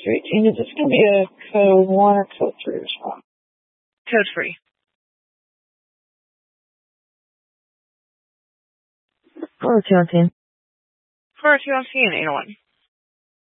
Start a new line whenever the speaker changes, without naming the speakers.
18. Is this going to be a code 1 or code 3 as well?
Code 3.
402 on scene.
402 on scene, 801.